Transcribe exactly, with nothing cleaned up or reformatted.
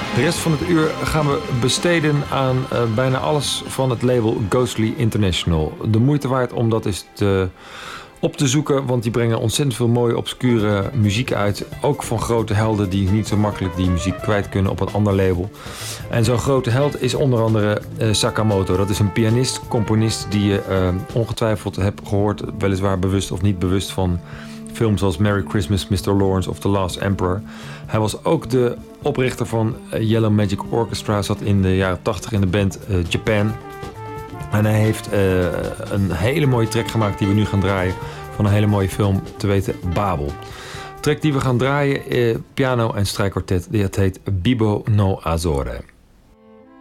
De rest van het uur gaan we besteden aan uh, bijna alles van het label Ghostly International. De moeite waard om dat eens te, op te zoeken, want die brengen ontzettend veel mooie, obscure muziek uit. Ook van grote helden die niet zo makkelijk die muziek kwijt kunnen op een ander label. En zo'n grote held is onder andere uh, Sakamoto. Dat is een pianist, componist die je uh, ongetwijfeld hebt gehoord, weliswaar bewust of niet bewust van films als Merry Christmas, mister Lawrence of The Last Emperor. Hij was ook de oprichter van Yellow Magic Orchestra, zat in de jaren tachtig in de band uh, Japan. En hij heeft uh, een hele mooie track gemaakt die we nu gaan draaien van een hele mooie film, te weten Babel. De track die we gaan draaien, uh, piano en strijkkwartet, die heet Bibo no Azore.